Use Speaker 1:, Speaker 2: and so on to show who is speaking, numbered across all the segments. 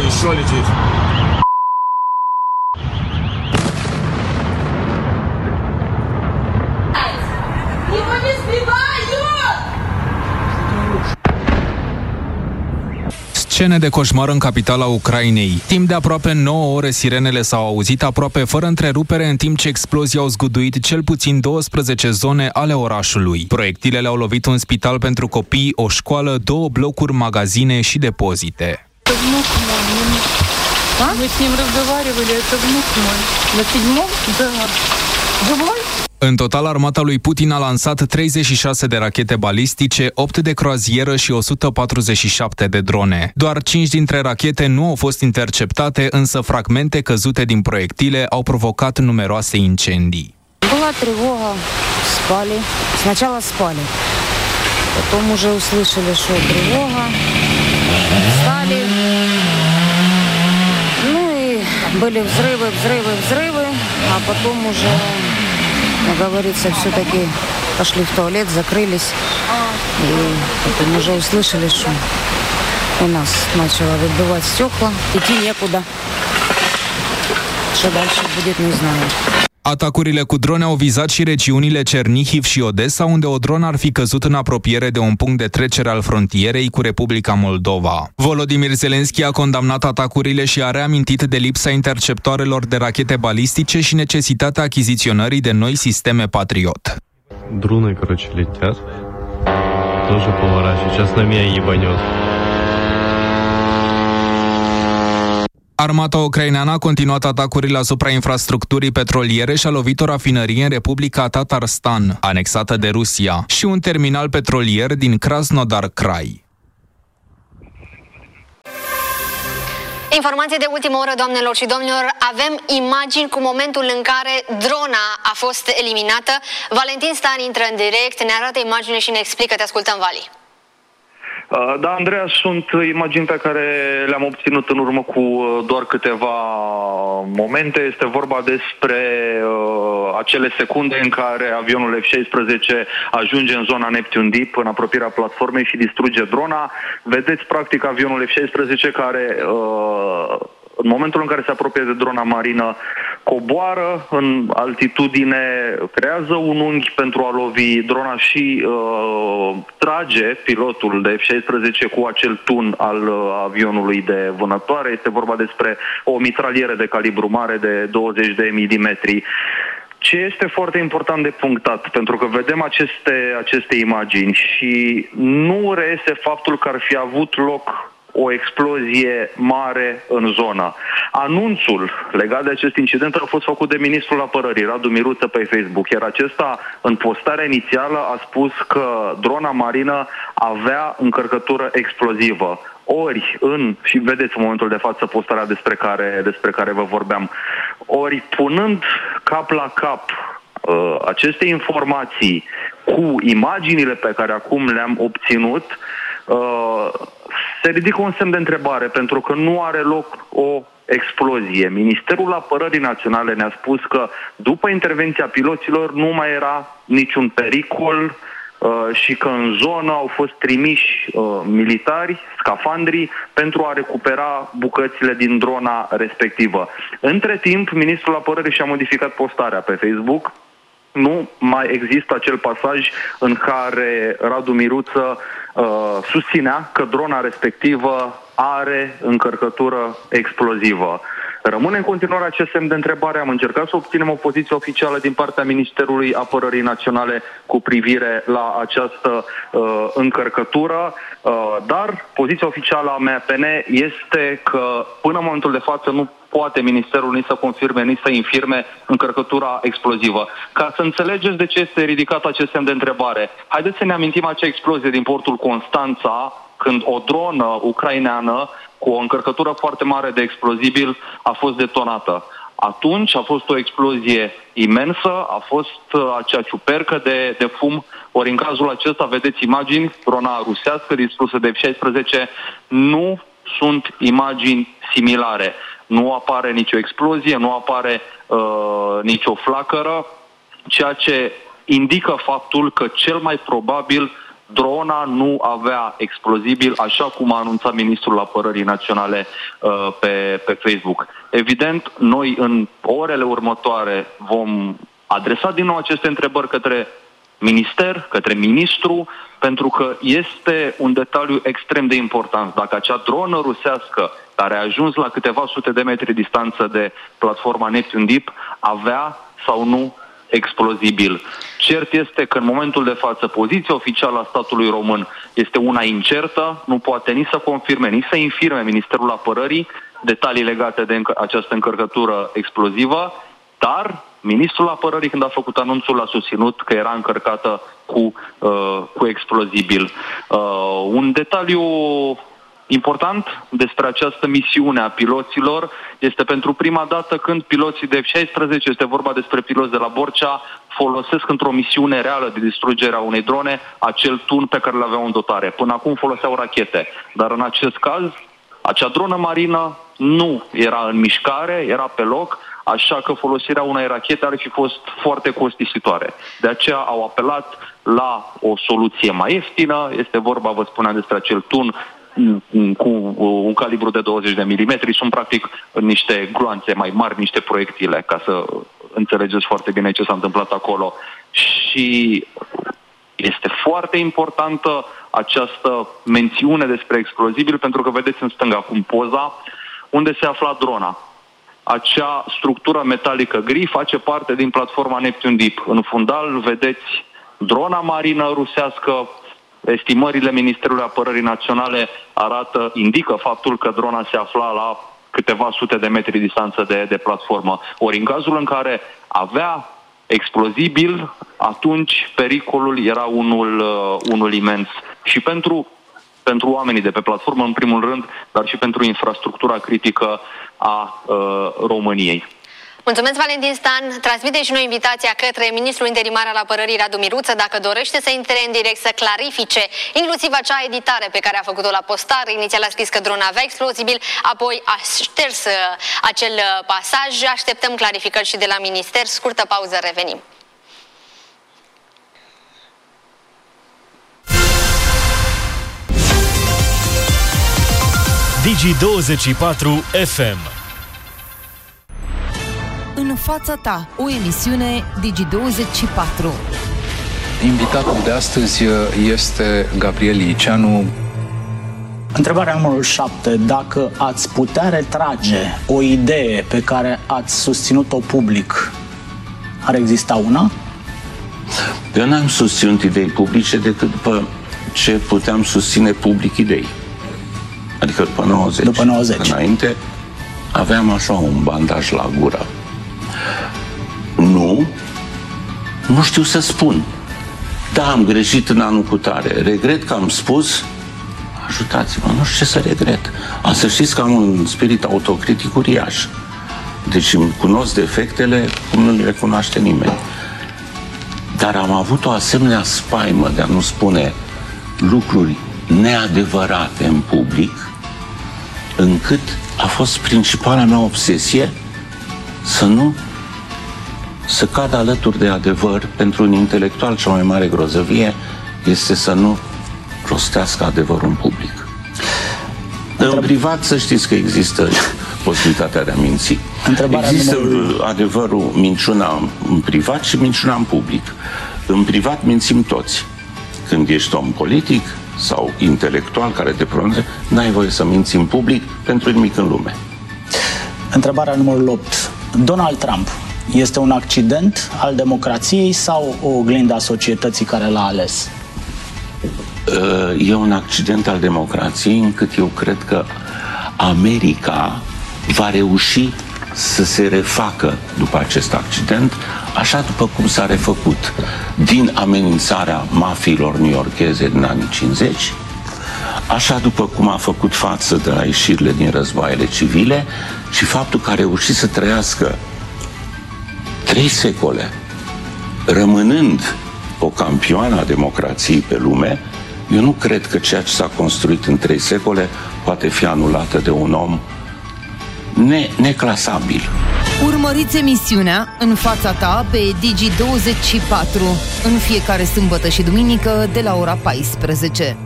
Speaker 1: еще летит.
Speaker 2: Его не сбивают!
Speaker 3: Scene de coșmar în capitala Ucrainei. Timp de aproape 9 ore sirenele s-au auzit aproape fără întrerupere, în timp ce explozii au zguduit cel puțin 12 zone ale orașului. Proiectilele au lovit un spital pentru copii, o școală, 2 blocuri, magazine și depozite.
Speaker 4: Мы с ним разговаривали, это внук мой. На 7-м? Да. Живой?
Speaker 3: În total, armata lui Putin a lansat 36 de rachete balistice, 8 de croazieră și 147 de drone. Doar 5 dintre rachete nu au fost interceptate, însă fragmente căzute din proiectile au provocat numeroase incendii.
Speaker 5: Была тревога, спали. Сначала спали. Потом уже услышали, что тревога. Встали. Ну и были взрывы, а потом уже, как говорится, все-таки пошли в туалет, закрылись. И потом уже услышали, что у нас начало выбивать стекла. Идти некуда. Что дальше будет, не знаю.
Speaker 3: Atacurile cu drone au vizat și regiunile Cernihiv și Odessa, unde o dronă ar fi căzut în apropiere de un punct de trecere al frontierei cu Republica Moldova. Volodymyr Zelensky a condamnat atacurile și a reamintit de lipsa interceptoarelor de rachete balistice și necesitatea achiziționării de noi sisteme Patriot.
Speaker 6: Дроны, короче, летят. Тоже поворачивают. Сейчас на меня ебанет.
Speaker 3: Armata ucraineană a continuat atacurile asupra infrastructurii petroliere și a lovit o rafinărie în Republica Tatarstan, anexată de Rusia, și un terminal petrolier din Krasnodar Krai.
Speaker 7: Informație de ultimă oră, doamnelor și domnilor. Avem imagini cu momentul în care drona a fost eliminată. Valentin Stan intră în direct, ne arată imagine și ne explică. Te ascultăm, Vali.
Speaker 8: Da, Andreea, sunt imagini pe care le-am obținut în urmă cu doar câteva momente. Este vorba despre acele secunde în care avionul F-16 ajunge în zona Neptune Deep, în apropierea platformei, și distruge drona. Vedeți, practic, avionul F-16 care, în momentul în care se apropie de drona marină, coboară în altitudine, creează un unghi pentru a lovi drona și trage pilotul de F-16 cu acel tun al avionului de vânătoare. Este vorba despre o mitralieră de calibru mare de 20 de milimetri. Ce este foarte important de punctat, pentru că vedem aceste imagini și nu reiese faptul că ar fi avut loc o explozie mare în zonă. Anunțul legat de acest incident a fost făcut de ministrul apărării, Radu Miruță, pe Facebook, iar acesta, în postarea inițială, a spus că drona marină avea încărcătură explozivă. Ori, și vedeți în momentul de față postarea despre care vă vorbeam, ori punând cap la cap aceste informații cu imaginile pe care acum le-am obținut, se ridică un semn de întrebare, pentru că nu are loc o explozie. Ministerul Apărării Naționale ne-a spus că după intervenția piloților nu mai era niciun pericol și că în zonă au fost trimiși militari, scafandri, pentru a recupera bucățile din drona respectivă. Între timp, Ministrul Apărării și-a modificat postarea pe Facebook. Nu mai există acel pasaj în care Radu Miruță susținea că drona respectivă are încărcătură explozivă. Rămâne în continuare acest semn de întrebare. Am încercat să obținem o poziție oficială din partea Ministerului Apărării Naționale cu privire la această încărcătură, dar poziția oficială a MAPN este că până în momentul de față nu poate Ministerul nici să confirme, nici să infirme încărcătura explozivă. Ca să înțelegeți de ce este ridicat acest semn de întrebare, haideți să ne amintim acea explozie din portul Constanța, când o dronă ucraineană cu o încărcătură foarte mare de explozibil a fost detonată. Atunci a fost o explozie imensă, a fost acea ciupercă de fum, ori în cazul acesta vedeți imagini, drona rusească distrusă de F-16, nu sunt imagini similare. Nu apare nicio explozie, nu apare nicio flacără, ceea ce indică faptul că cel mai probabil drona nu avea explozibil, așa cum a anunțat Ministrul Apărării Naționale pe Facebook. Evident, noi în orele următoare vom adresa din nou aceste întrebări către minister, către ministru, pentru că este un detaliu extrem de important. Dacă acea dronă rusească, care a ajuns la câteva sute de metri distanță de platforma Neptune Deep, avea sau nu explozibil. Cert este că în momentul de față poziția oficială a statului român este una incertă, nu poate nici să confirme, nici să infirme Ministerul Apărării detalii legate de această încărcătură explozivă, dar Ministrul Apărării, când a făcut anunțul, a susținut că era încărcată cu explozibil. Un detaliu important despre această misiune a piloților este pentru prima dată când piloții de F-16, este vorba despre piloți de la Borcea, folosesc într-o misiune reală de distrugere a unei drone acel tun pe care îl aveau în dotare. Până acum foloseau rachete, dar în acest caz acea dronă marină nu era în mișcare, era pe loc, așa că folosirea unei rachete ar fi fost foarte costisitoare. De aceea au apelat la o soluție mai ieftină, este vorba, vă spuneam, despre acel tun cu un calibru de 20 de milimetri, sunt practic niște gloanțe mai mari, niște proiectile, ca să înțelegeți foarte bine ce s-a întâmplat acolo. Și este foarte importantă această mențiune despre explozibil, pentru că vedeți în stânga acum poza unde se afla drona. Acea structură metalică gri face parte din platforma Neptune Deep. În fundal vedeți drona marină rusească. Estimările Ministerului Apărării Naționale indică faptul că drona se afla la câteva sute de metri distanță de platformă. Ori în cazul în care avea explozibil, atunci pericolul era unul imens. Și pentru oamenii de pe platformă, în primul rând, dar și pentru infrastructura critică a României.
Speaker 7: Mulțumesc, Valentin Stan. Transmite și noi invitația către Ministrul Interimar al Apărării, Radu Miruță, dacă dorește să intre în direct, să clarifice inclusiv acea editare pe care a făcut-o la postare. Inițial a scris că drona avea explozibil, apoi a șters acel pasaj. Așteptăm clarificări și de la minister. Scurtă pauză, revenim.
Speaker 1: Digi24 FM.
Speaker 9: În fața ta, o emisiune Digi24.
Speaker 10: Invitatul de astăzi este Gabriel Liceanu.
Speaker 11: Întrebarea numărul 7. Dacă ați putea retrage o idee pe care ați susținut-o public, ar exista una?
Speaker 12: Eu n-am susținut idei publice decât după ce puteam susține public idei. Adică după 90.
Speaker 11: După 90.
Speaker 12: Înainte aveam așa un bandaj la gură. Nu știu să spun. Da, am greșit în anul cutare. Regret că am spus. Ajutați-mă, nu știu ce să regret. Să știți că am un spirit autocritic uriaș. Deci îmi cunosc defectele cum nu le cunoaște nimeni. Dar am avut o asemenea spaimă de a nu spune lucruri neadevărate în public, încât a fost principala mea obsesie să cadă alături de adevăr. Pentru un intelectual cea mai mare grozăvie este să nu rostească adevărul în public. În privat să știți că există posibilitatea de a minți. Există adevărul, minciuna în privat și minciuna în public. În privat mințim toți. Când ești om politic sau intelectual care te pronunță, n-ai voie să minți în public pentru nimic în lume.
Speaker 11: Întrebarea numărul 8. Donald Trump este un accident al democrației sau o oglindă a societății care l-a ales?
Speaker 12: E un accident al democrației, încât eu cred că America va reuși să se refacă după acest accident, așa după cum s-a refăcut din amenințarea mafiilor newyorkeze din anii 50, așa după cum a făcut față de la ieșirile din războaiele civile și faptul că a reușit să trăiască 3 secole, rămânând o campioană a democrației pe lume. Eu nu cred că ceea ce s-a construit în 3 secole poate fi anulată de un om neclasabil.
Speaker 9: Urmăriți emisiunea În fața ta pe Digi24 în fiecare sâmbătă și duminică de la ora 14.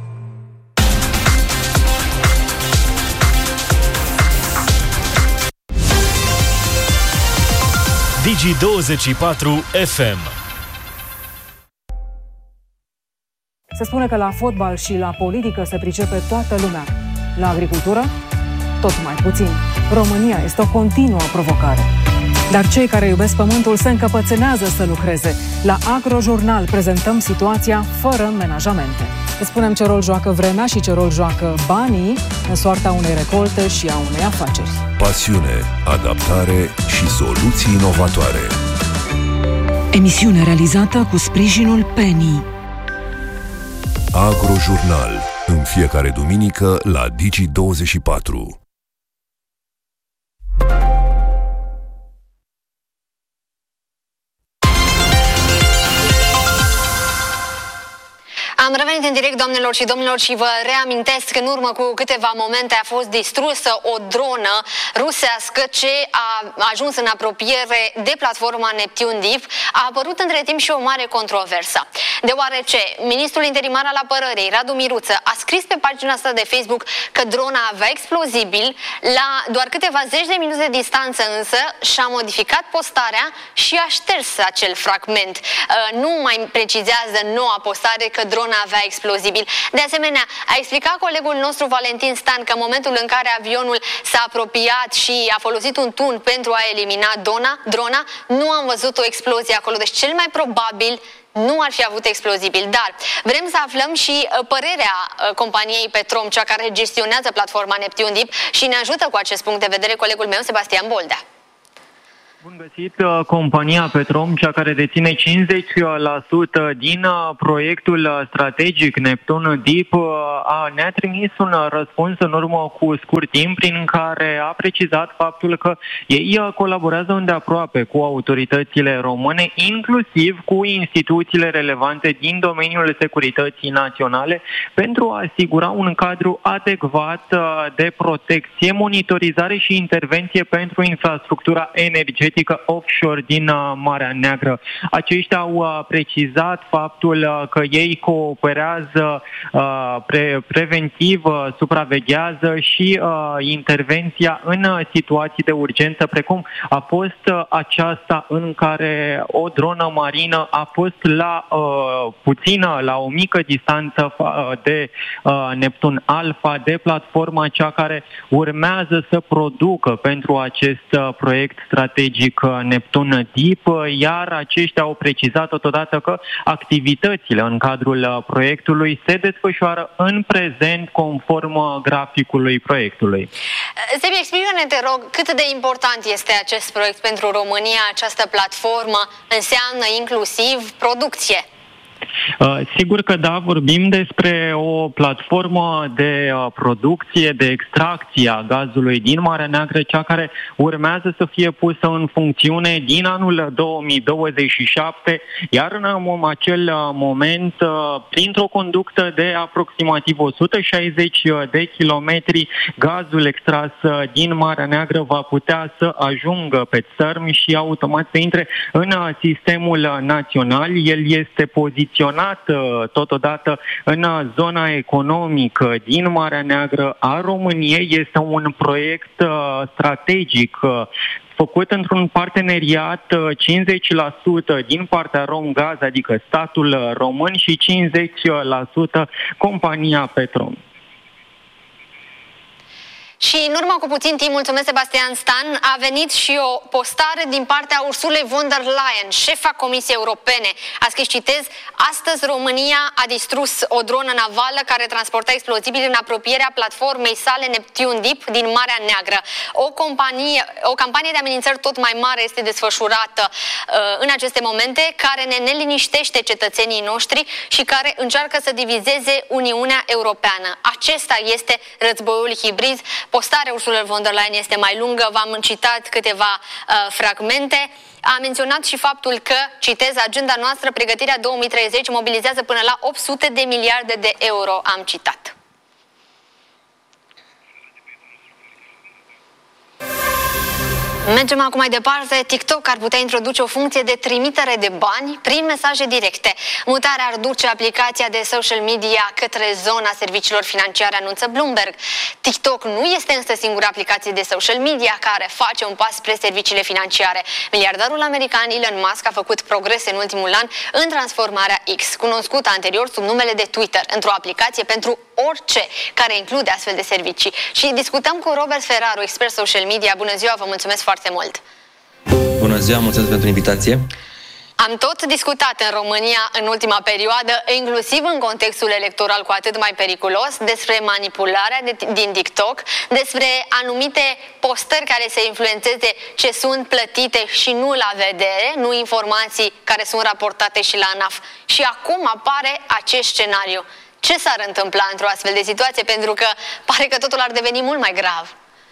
Speaker 1: Digi24 FM.
Speaker 13: Se spune că la fotbal și la politică se pricepe toată lumea. La agricultură, tot mai puțin. România este o continuă provocare. Dar cei care iubesc pământul se încăpățânează să lucreze. La Agrojurnal prezentăm situația fără menajamente. Îți spunem ce rol joacă vremea și ce rol joacă banii în soarta unei recolte și a unei afaceri.
Speaker 14: Pasiune, adaptare și soluții inovatoare.
Speaker 15: Emisiune realizată cu sprijinul Penny.
Speaker 14: Agrojurnal, în fiecare duminică la Digi24.
Speaker 7: Am revenit în direct, doamnelor și domnilor, și vă reamintesc că în urmă cu câteva momente a fost distrusă o dronă rusească ce a ajuns în apropiere de platforma Neptun Deep. A apărut între timp și o mare controversă, deoarece ministrul interimar al apărării, Radu Miruță, a scris pe pagina sa de Facebook că drona avea explozibil. La doar câteva zeci de minute distanță însă și-a modificat postarea și a șters acel fragment. Nu mai precizează noua postare că drona avea explozibil. De asemenea, a explicat colegul nostru Valentin Stan că în momentul în care avionul s-a apropiat și a folosit un tun pentru a elimina drona, nu am văzut o explozie acolo. Deci cel mai probabil nu ar fi avut explozibil. Dar vrem să aflăm și părerea companiei Petrom, cea care gestionează platforma Neptun Deep, și ne ajută cu acest punct de vedere colegul meu Sebastian Boldea.
Speaker 8: Bun găsit! Compania Petrom, cea care deține 50% din proiectul strategic Neptun Deep, ne-a trimis un răspuns în urmă cu scurt timp prin care a precizat faptul că ei colaborează îndeaproape cu autoritățile române, inclusiv cu instituțiile relevante din domeniul securității naționale, pentru a asigura un cadru adecvat de protecție, monitorizare și intervenție pentru infrastructura energetică offshore din Marea Neagră. Aceștia au precizat faptul că ei cooperează preventiv, supraveghează și intervenția în situații de urgență, precum a fost aceasta în care o dronă marină a fost la o mică distanță de Neptun Alpha, de platforma cea care urmează să producă pentru acest proiect strategic Neptun Deep, iar aceștia au precizat totodată că activitățile în cadrul proiectului se desfășoară în prezent conform graficului proiectului.
Speaker 7: Sebi, explică-ne, te rog, cât de important este acest proiect pentru România, această platformă înseamnă inclusiv producție.
Speaker 8: Sigur că da, vorbim despre o platformă de producție, de extracție a gazului din Marea Neagră, cea care urmează să fie pusă în funcțiune din anul 2027, iar în acel moment, printr-o conductă de aproximativ 160 de kilometri, gazul extras din Marea Neagră va putea să ajungă pe țărm și automat să intre în sistemul național. El este poziționat totodată în zona economică din Marea Neagră a României. Este un proiect strategic făcut într-un parteneriat 50% din partea Romgaz, adică statul român, și 50% compania Petrom.
Speaker 7: Și în urmă cu puțin timp, mulțumesc Sebastian Stan, a venit și o postare din partea Ursulei von der Leyen, șefa Comisiei Europene. A scris, citez, astăzi România a distrus o dronă navală care transporta explozibili în apropierea platformei sale Neptun Deep din Marea Neagră. O campanie de amenințări tot mai mare este desfășurată în aceste momente, care ne neliniștește cetățenii noștri și care încearcă să divizeze Uniunea Europeană. Acesta este războiul hibrid. Postarea Ursulei von der Leyen este mai lungă, v-am citat câteva fragmente. A menționat și faptul că, citez, agenda noastră, pregătirea 2030, mobilizează până la 800 de miliarde de euro, am citat. Mergem acum mai departe. TikTok ar putea introduce o funcție de trimitere de bani prin mesaje directe. Mutarea ar duce aplicația de social media către zona serviciilor financiare, anunță Bloomberg. TikTok nu este însă singura aplicație de social media care face un pas spre serviciile financiare. Miliardarul american Elon Musk a făcut progrese în ultimul an în transformarea X, cunoscută anterior sub numele de Twitter, într-o aplicație pentru orice care include astfel de servicii. Și discutăm cu Robert Ferraru, expert social media. Bună ziua, vă mulțumesc foarte mult!
Speaker 16: Bună ziua, mulțumesc pentru invitație!
Speaker 7: Am tot discutat în România în ultima perioadă, inclusiv în contextul electoral cu atât mai periculos, despre manipularea din TikTok, despre anumite postări care să influențeze ce sunt plătite și nu la vedere, nu informații care sunt raportate și la ANAF. Și acum apare acest scenariu. Ce s-ar întâmpla într-o astfel de situație? Pentru că pare că totul ar deveni mult mai grav.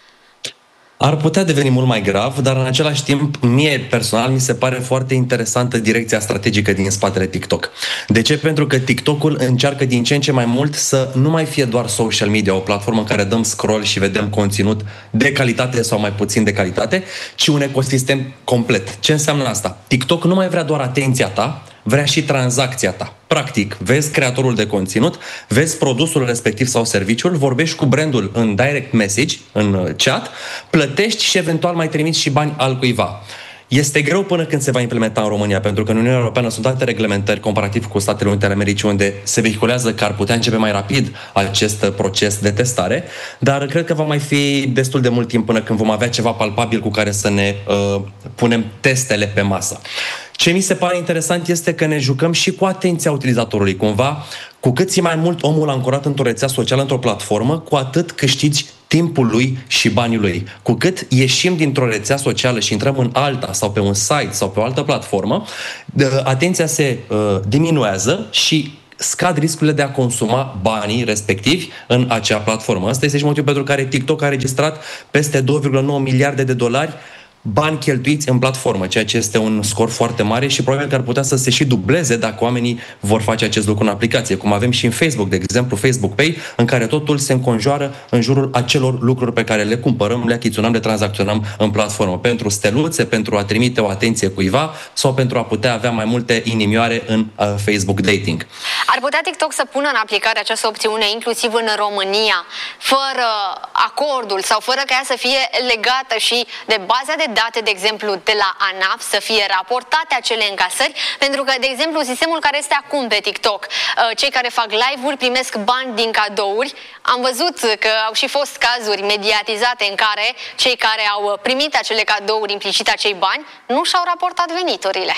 Speaker 16: Ar putea deveni mult mai grav, dar în același timp, mie personal, mi se pare foarte interesantă direcția strategică din spatele TikTok. De ce? Pentru că TikTok-ul încearcă din ce în ce mai mult să nu mai fie doar social media, o platformă în care dăm scroll și vedem conținut de calitate sau mai puțin de calitate, ci un ecosistem complet. Ce înseamnă asta? TikTok nu mai vrea doar atenția ta, vrea și tranzacția ta. Practic, vezi creatorul de conținut, vezi produsul respectiv sau serviciul, vorbești cu brandul în direct message, în chat, plătești și eventual mai trimiți și bani altcuiva. Este greu până când se va implementa în România, pentru că în Uniunea Europeană sunt alte reglementări comparativ cu Statele Unite ale Americii, unde se vehiculează că ar putea începe mai rapid acest proces de testare, dar cred că va mai fi destul de mult timp până când vom avea ceva palpabil cu care să ne punem testele pe masă. Ce mi se pare interesant este că ne jucăm și cu atenția utilizatorului. Cumva, cu cât ții mai mult omul ancorat într-o rețea socială, într-o platformă, cu atât câștigi timpul lui și banii lui. Cu cât ieșim dintr-o rețea socială și intrăm în alta sau pe un site sau pe o altă platformă, atenția se diminuează și scad riscurile de a consuma banii respectivi în acea platformă. Asta este și motivul pentru care TikTok a registrat peste 2,9 miliarde de dolari bani cheltuiți în platformă, ceea ce este un scor foarte mare și probabil că ar putea să se și dubleze dacă oamenii vor face acest lucru în aplicație, cum avem și în Facebook, de exemplu, Facebook Pay, în care totul se înconjoară în jurul acelor lucruri pe care le cumpărăm, le achiziționăm, le tranzacționăm în platformă, pentru steluțe, pentru a trimite o atenție cuiva sau pentru a putea avea mai multe inimioare în Facebook Dating.
Speaker 7: Ar putea TikTok să pună în aplicare această opțiune inclusiv în România, fără acordul sau fără ca ea să fie legată și de baza de date, de exemplu, de la ANAF, să fie raportate acele încasări, pentru că, de exemplu, sistemul care este acum pe TikTok, cei care fac live-uri primesc bani din cadouri. Am văzut că au și fost cazuri mediatizate în care cei care au primit acele cadouri, implicit acei bani, nu și-au raportat veniturile.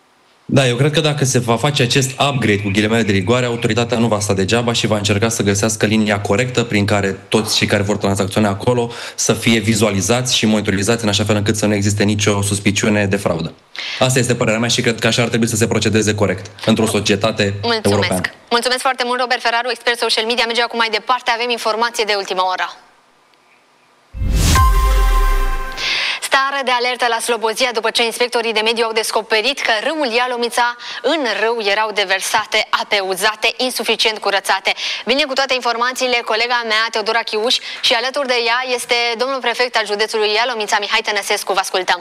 Speaker 16: Da, eu cred că dacă se va face acest upgrade cu ghilimele de rigoare, autoritatea nu va sta degeaba și va încerca să găsească linia corectă prin care toți cei care vor tranzacționa acolo să fie vizualizați și monitorizați în așa fel încât să nu existe nicio suspiciune de fraudă. Asta este părerea mea și cred că așa ar trebui să se procedeze corect într-o societate europeană.
Speaker 7: Mulțumesc foarte mult, Robert Ferraru, expert social media. Mergem acum mai departe, avem informație de ultimă oră. Stare de alertă la Slobozia după ce inspectorii de mediu au descoperit că râul Ialomița, în râu erau deversate ape uzate, insuficient curățate. Bine, cu toate informațiile, colega mea, Teodora Chiuș, și alături de ea este domnul prefect al județului Ialomița, Mihai Tănăsescu. Vă ascultăm.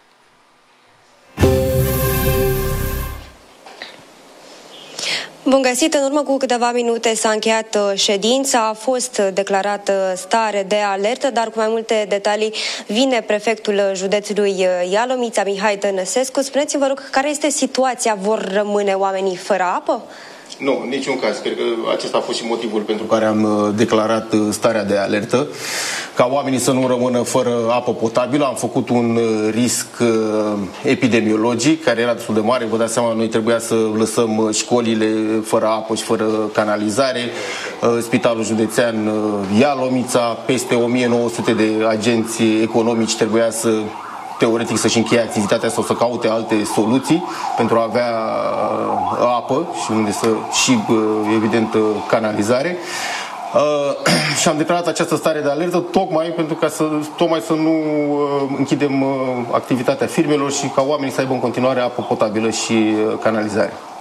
Speaker 17: Bun găsit! În urmă cu câteva minute s-a încheiat ședința, a fost declarată stare de alertă, dar cu mai multe detalii vine prefectul județului Ialomița, Mihai Tănăsescu. Spuneți-mi, vă rog, care este situația? Vor rămâne oamenii fără apă?
Speaker 18: Nu, în niciun caz. Cred că acesta a fost și motivul pentru care am declarat starea de alertă. Ca oamenii să nu rămână fără apă potabilă. Am făcut un risc epidemiologic care era destul de mare. Vă dați seama, noi trebuia să lăsăm școlile fără apă și fără canalizare. Spitalul județean Ialomița, peste 1900 de agenți economici trebuia să teoretic să-și încheie activitatea sau să caute alte soluții pentru a avea apă și unde să și, evident, canalizare. Și am declarat această stare de alertă tocmai pentru ca să nu închidem activitatea firmelor și ca oamenii să aibă în continuare apă potabilă și canalizare.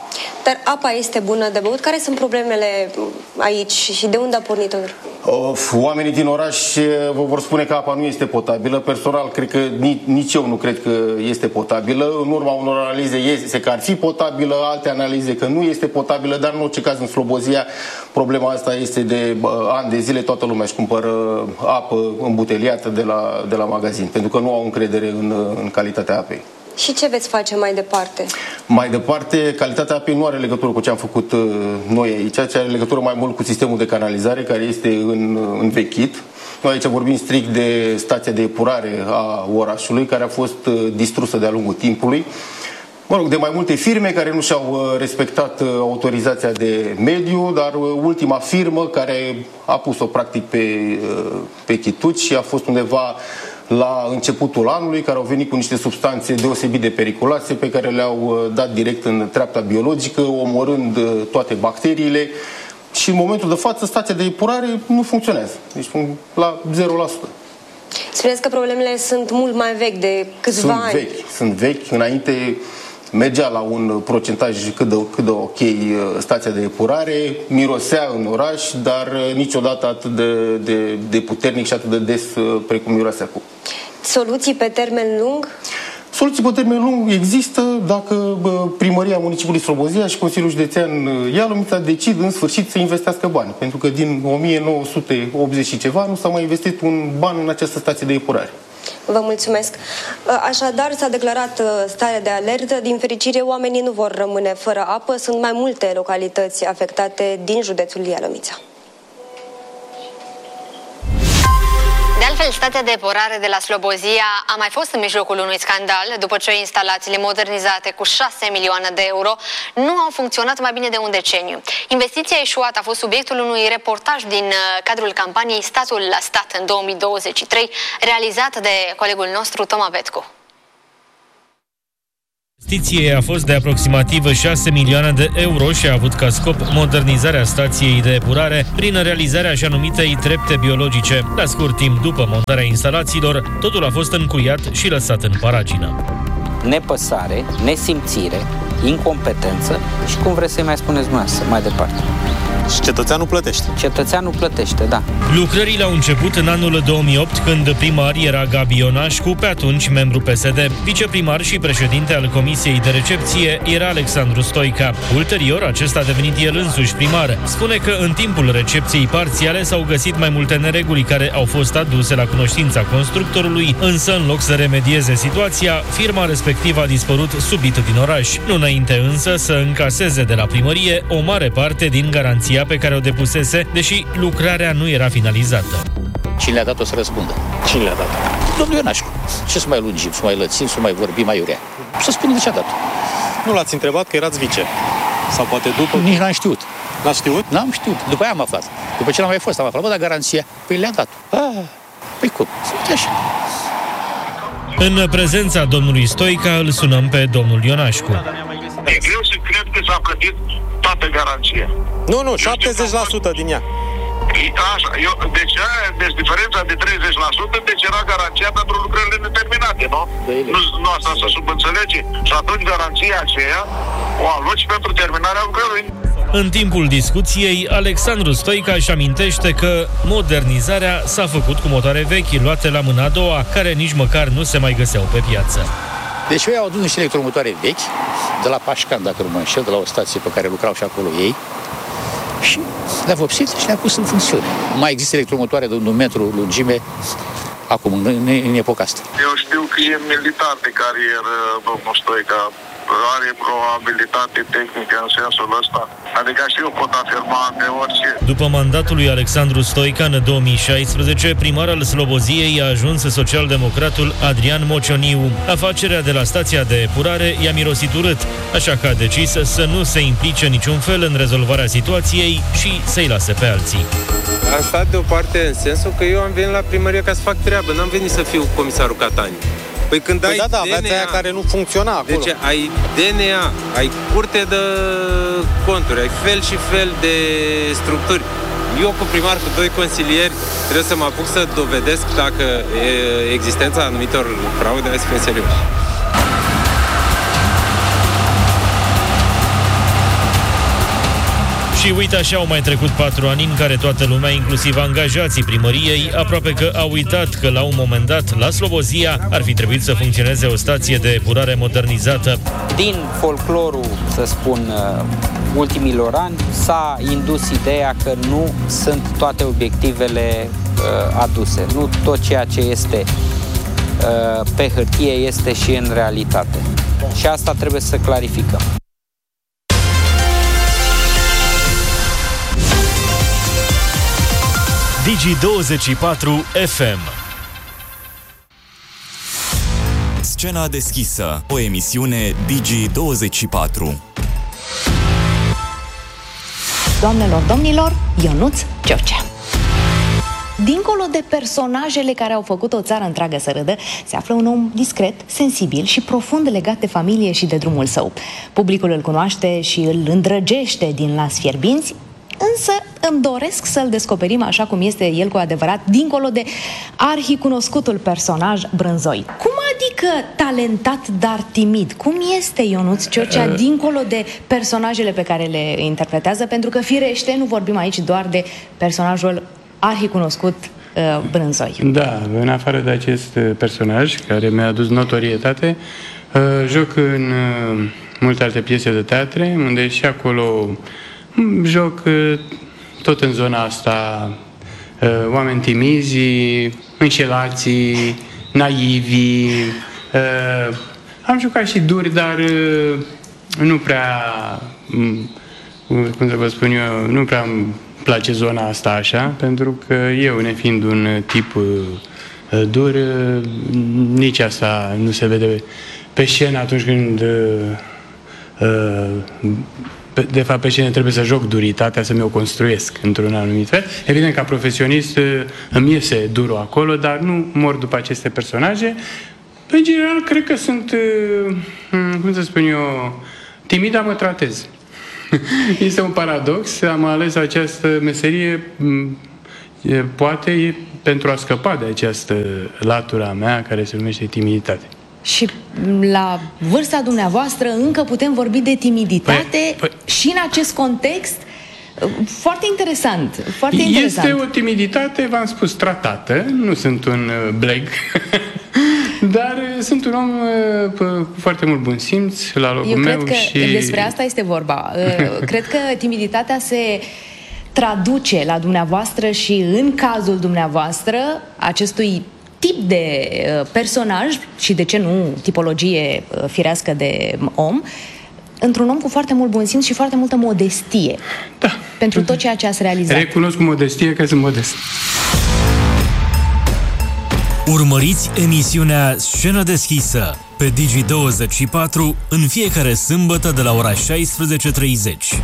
Speaker 17: Dar apa este bună de băut? Care sunt problemele aici și de unde a pornit-o?
Speaker 18: Oamenii din oraș vă vor spune că apa nu este potabilă. Personal, cred că nici eu nu cred că este potabilă. În urma unor analize este că ar fi potabilă, alte analize că nu este potabilă, dar în orice caz în Slobozia problema asta este de ani de zile. Toată lumea își cumpără apă îmbuteliată de la magazin, pentru că nu au încredere în calitatea apei.
Speaker 17: Și ce veți face mai departe?
Speaker 18: Mai departe, calitatea apei nu are legătură cu ce am făcut noi aici, ci are legătură mai mult cu sistemul de canalizare, care este învechit. Noi aici vorbim strict de stația de epurare a orașului, care a fost distrusă de-a lungul timpului. Mă rog, de mai multe firme care nu și-au respectat autorizația de mediu, dar ultima firmă care a pus-o practic pe chituci și a fost undeva la începutul anului, care au venit cu niște substanțe deosebit de periculoase pe care le-au dat direct în treapta biologică, omorând toate bacteriile și în momentul de față stația de epurare nu funcționează. Deci la 0%.
Speaker 17: Spuneți că problemele sunt mult mai vechi, de câțiva ani.
Speaker 18: Sunt vechi. Înainte mergea la un procentaj cât de ok stația de epurare, mirosea în oraș, dar niciodată atât de puternic și atât de des precum miroase acum.
Speaker 17: Soluții pe termen lung?
Speaker 18: Soluții pe termen lung există dacă Primăria Municipiului Slobozia și Consiliul Județean Ialomița decid în sfârșit să investească bani. Pentru că din 1980 și ceva nu s-a mai investit un ban în această stație de epurare.
Speaker 17: Vă mulțumesc. Așadar, s-a declarat stare de alertă. Din fericire, oamenii nu vor rămâne fără apă. Sunt mai multe localități afectate din județul Ialomița.
Speaker 7: De altfel, stația de epurare de la Slobozia a mai fost în mijlocul unui scandal după ce instalațiile modernizate cu 6 milioane de euro nu au funcționat mai bine de un deceniu. Investiția eșuată a fost subiectul unui reportaj din cadrul campaniei Statul la Stat în 2023, realizat de colegul nostru Toma Vetcu.
Speaker 1: Investiția a fost de aproximativ 6 milioane de euro și a avut ca scop modernizarea stației de epurare prin realizarea așa numitei trepte biologice. La scurt timp după montarea instalațiilor, totul a fost încuiat și lăsat în paragină.
Speaker 19: Nepăsare, nesimțire, incompetență și cum vreți să-i mai spuneți dumneavoastră mai departe.
Speaker 20: Și cetățeanul plătește.
Speaker 19: Cetățeanul plătește, da.
Speaker 1: Lucrările au început în anul 2008, când primar era Gabi Ionașcu, pe atunci membru PSD. Viceprimar și președinte al Comisiei de Recepție era Alexandru Stoica. Ulterior, acesta a devenit el însuși primar. Spune că în timpul recepției parțiale s-au găsit mai multe nereguli care au fost aduse la cunoștința constructorului, însă în loc să remedieze situația, firma respectivă a dispărut subit din oraș. Nu înainte însă să încaseze de la primărie o mare parte din garanția pe care o depusese, deși lucrarea nu era finalizată.
Speaker 21: Cine le-a dat-o să răspundă?
Speaker 20: Cine le-a dat?
Speaker 21: Domnul Ionașcu. Ce să mai lungim, să mai lățim, să mai vorbim mai urea? Să spună de ce a dat-o.
Speaker 20: Nu l-ați întrebat că erați vice? Sau poate după?
Speaker 21: Nici n-am știut.
Speaker 20: N-ați știut?
Speaker 21: N-am știut. După aia am aflat. După ce n-am mai fost, am aflat. Bă, dar garanția? Păi le-a dat-o. Păi cum? Uite așa.
Speaker 1: În prezența domnului Stoica îl sunăm pe domnul Ionașcu.
Speaker 22: E greu să cred că s-a plătit toată garanția.
Speaker 20: Nu, 70% din ea.
Speaker 22: Așa, deci diferența de 30%, deci era garanția pentru lucrările neterminate, nu? Nu asta să subînțelege. Și atunci garanția aceea o aloci pentru terminarea lucrării.
Speaker 1: În timpul discuției, Alexandru Stoica își amintește că modernizarea s-a făcut cu motoare vechi, luate la mâna a doua, care nici măcar nu se mai găseau pe piață.
Speaker 21: Deci ei au adus niște electromotoare vechi, de la Pașcan, dacă nu mă înșel, de la o stație pe care lucrau și acolo ei, și le-a vopsit și le-a pus în funcțiune. Mai există electromotoare de 1 metru lungime acum, în epoca asta.
Speaker 22: Eu știu că e militar de carieră, domnul Stoica, are probabilitate tehnică în sensul ăsta. Adică și eu pot afirma de orice.
Speaker 1: După mandatul lui Alexandru Stoica în 2016, primar al Sloboziei a ajuns socialdemocratul Adrian Mocioniu. Afacerea de la stația de epurare i-a mirosit urât, așa că a decis să nu se implice niciun fel în rezolvarea situației și să-i lase pe alții.
Speaker 23: Am stat deoparte în sensul că eu am venit la primărie ca să fac treabă, n-am venit să fiu comisarul Catani. Păi când ai
Speaker 20: DNA, aveați aia care nu funcționa acolo.
Speaker 23: Deci ai DNA, ai curte de conturi, ai fel și fel de structuri. Eu cu primar, cu 2 consilieri, trebuie să mă apuc să dovedesc dacă existența anumitor fraude, hai să fim serios.
Speaker 1: Și uite, așa au mai trecut 4 ani în care toată lumea, inclusiv angajații primăriei, aproape că au uitat că la un moment dat, la Slobozia, ar fi trebuit să funcționeze o stație de epurare modernizată.
Speaker 19: Din folclorul, să spun, ultimilor ani, s-a indus ideea că nu sunt toate obiectivele aduse. Nu tot ceea ce este pe hârtie este și în realitate. Și asta trebuie să clarificăm.
Speaker 14: Digi24 FM.
Speaker 2: Scena deschisă, o emisiune Digi24.
Speaker 4: Doamnelor, domnilor, Ionuț George. Dincolo de personajele care au făcut o țară întreagă să râdă, se află un om discret, sensibil și profund legat de familie și de drumul său. Publicul îl cunoaște și îl îndrăgește din las fierbinți, însă îmi doresc să-l descoperim așa cum este el cu adevărat, dincolo de arhicunoscutul personaj Brânzoi. Cum adică talentat, dar timid? Cum este Ionuț Ciocea dincolo de personajele pe care le interpretează? Pentru că, firește, nu vorbim aici doar de personajul arhicunoscut Brânzoi.
Speaker 5: Da, în afară de acest personaj care mi-a adus notorietate, joc în multe alte piese de teatre, unde și acolo joc tot în zona asta oameni timizi, înșelații, naivi. Am jucat și duri, dar nu prea, cum să vă spun eu, nu prea îmi place zona asta așa, pentru că eu, nefiind un tip dur, nici asta nu se vede pe scenă atunci când de fapt pe scenă trebuie să joc duritatea, să mi-o construiesc într-un anumit fel. Evident, ca profesionist îmi iese durul acolo, dar nu mor după aceste personaje. În general, cred că sunt, cum să spun eu, timid, dar mă tratez. Este un paradox, am ales această meserie poate pentru a scăpa de această latura mea care se numește timiditate.
Speaker 4: Și la vârsta dumneavoastră încă putem vorbi de timiditate și în acest context foarte interesant, foarte interesant.
Speaker 5: Este o timiditate, v-am spus, tratată, nu sunt un bleg, dar sunt un om cu foarte mult bun simț la locul meu.
Speaker 4: Eu cred că despre asta este vorba. Cred că timiditatea se traduce la dumneavoastră și în cazul dumneavoastră acestui tip de personaj și, de ce nu, tipologie firească de om, într-un om cu foarte mult bun simț și foarte multă modestie.
Speaker 5: Da.
Speaker 4: Pentru tot ceea ce ați realizat.
Speaker 5: Recunosc cu modestie că sunt modest.
Speaker 14: Urmăriți emisiunea Scenă deschisă pe Digi24 în fiecare sâmbătă de la ora 16:30.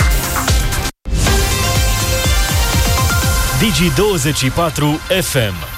Speaker 14: Digi24 FM.